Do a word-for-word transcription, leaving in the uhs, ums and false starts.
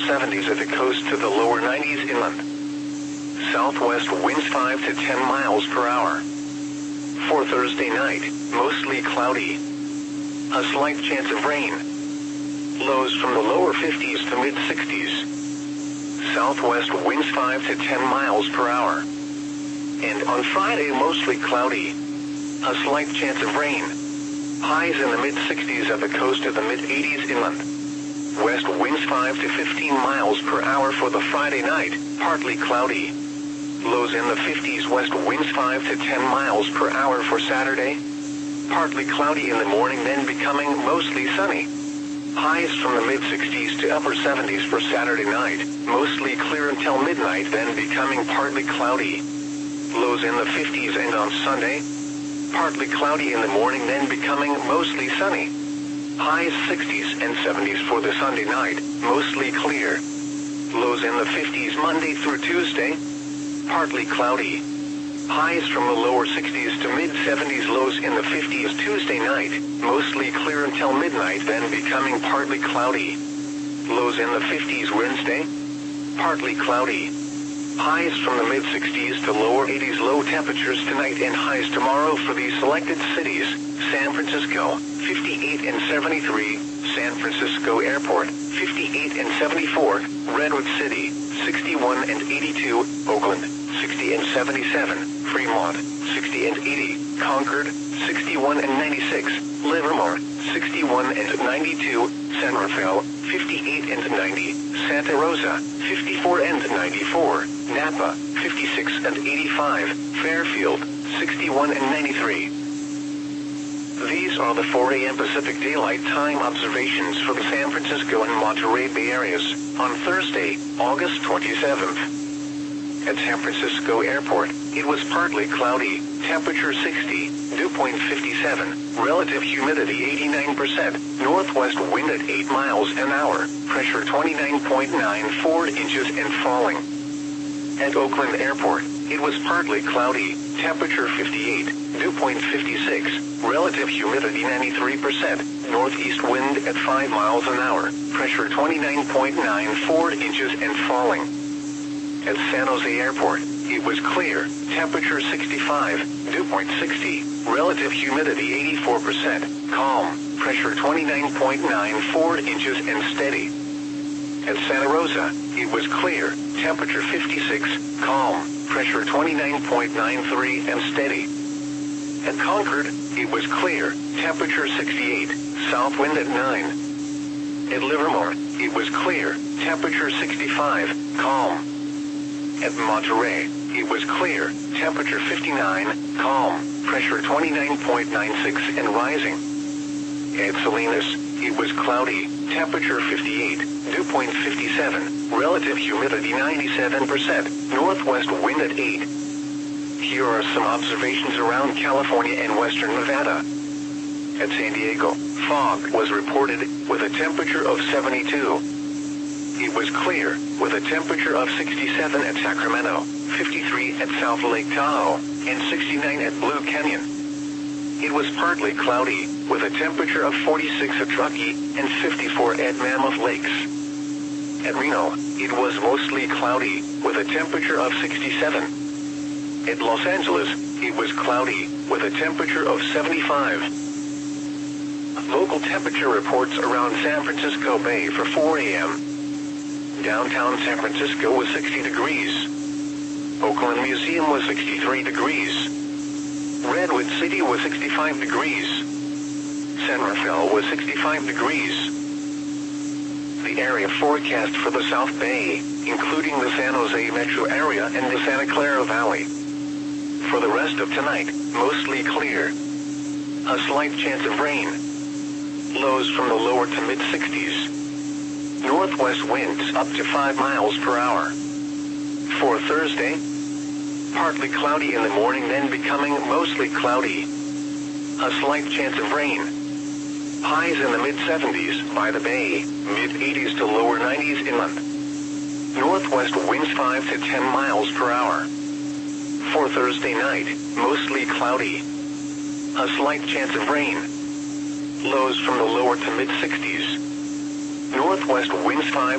seventies at the coast to the lower nineties inland. Southwest winds five to ten miles per hour. For Thursday night, mostly cloudy. A slight chance of rain. Lows from the lower fifties to mid sixties. Southwest winds five to ten miles per hour. And on Friday, mostly cloudy. A slight chance of rain. Highs in the mid sixties at the coast to the mid eighties inland. West winds five to fifteen miles per hour for the Friday night, partly cloudy. Lows in the fifties. West winds five to ten miles per hour for Saturday. Partly cloudy in the morning, then becoming mostly sunny. Highs from the mid sixties to upper seventies for Saturday night, mostly clear until midnight, then becoming partly cloudy. Lows in the fifties, and on Sunday, partly cloudy in the morning, then becoming mostly sunny. Highs sixties and seventies for the Sunday night, mostly clear. Lows in the fifties Monday through Tuesday, partly cloudy. Highs from the lower sixties to mid seventies, lows in the fifties Tuesday night, mostly clear until midnight, then becoming partly cloudy. Lows in the fifties Wednesday, partly cloudy. Highs from the mid sixties to lower eighties, low temperatures tonight and highs tomorrow for these selected cities: San Francisco, fifty-eight and seventy-three, San Francisco Airport, fifty-eight and seventy-four, Redwood City, sixty-one and eighty-two, Oakland, sixty and seventy-seven, Fremont, sixty and eighty, Concord, sixty-one and ninety-six, Livermore, sixty-one and ninety-two, San Rafael, fifty-eight and ninety, Santa Rosa, fifty-four and ninety-four, Napa, fifty-six and eighty-five, Fairfield, sixty-one and ninety-three. These are the four A M Pacific Daylight Time observations for the San Francisco and Monterey Bay areas on Thursday, August twenty-seventh. At San Francisco Airport, it was partly cloudy, temperature sixty, dew point fifty-seven, relative humidity eighty-nine percent, northwest wind at eight miles an hour, pressure twenty-nine point nine four inches and falling. At Oakland Airport, it was partly cloudy, temperature fifty-eight, dew point fifty-six, relative humidity ninety-three percent, northeast wind at five miles an hour, pressure twenty-nine point nine four inches and falling. At San Jose Airport, it was clear, temperature sixty-five, dew point sixty, relative humidity eighty-four percent, calm, pressure twenty-nine point nine four inches and steady. At Santa Rosa, it was clear, temperature fifty-six, calm, pressure twenty-nine point nine three and steady. At Concord, it was clear, temperature sixty-eight, south wind at nine. At Livermore, it was clear, temperature sixty-five, calm. At Monterey, it was clear, temperature fifty-nine, calm, pressure twenty-nine point nine six and rising. At Salinas, it was cloudy, temperature fifty-eight, dew point fifty-seven, relative humidity ninety-seven percent, northwest wind at eight. Here are some observations around California and western Nevada. At San Diego, fog was reported with a temperature of seventy-two. It was clear, with a temperature of sixty-seven at Sacramento, fifty-three at South Lake Tahoe, and sixty-nine at Blue Canyon. It was partly cloudy, with a temperature of forty-six at Truckee and fifty-four at Mammoth Lakes. At Reno, it was mostly cloudy, with a temperature of sixty-seven. At Los Angeles, it was cloudy, with a temperature of seventy-five. Local temperature reports around San Francisco Bay for four A M Downtown San Francisco was sixty degrees. Oakland Museum was sixty-three degrees. Redwood City was sixty-five degrees. San Rafael was sixty-five degrees. The area forecast for the South Bay, including the San Jose metro area and the Santa Clara Valley. For the rest of tonight, mostly clear. A slight chance of rain. Lows from the lower to mid sixties. Northwest winds up to five miles per hour. For Thursday, partly cloudy in the morning, then becoming mostly cloudy. A slight chance of rain. Highs in the mid seventies by the bay, mid eighties to lower nineties inland. Northwest winds five to ten miles per hour. For Thursday night, mostly cloudy. A slight chance of rain. Lows from the lower to mid sixties. Northwest winds five